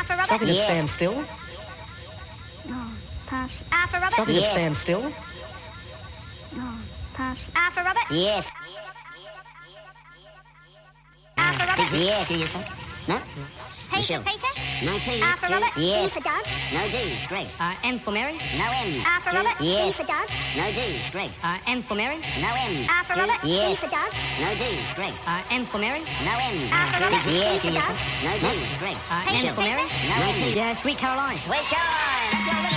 for Robert. Something that Yes. stands still. No, pass. R for Robert. Something that Yes. stands still. No, pass. R for Robert. Yes. R for Robert. Yes. No? P Michelle. for Peter. No P. R for Robert. Yes. D for Doug. No D. Greg. M for Mary. No M. R for Robert. D Yes. for Doug. No D. Greg. M for Mary. No M. R for Robert. D Yes. for Doug. No D. Greg. M for Mary. No M. R for Robert. Yes. D for Doug. No D. Greg. M for Mary. No M. Yeah, Sweet Caroline. Sweet Caroline. Let's go.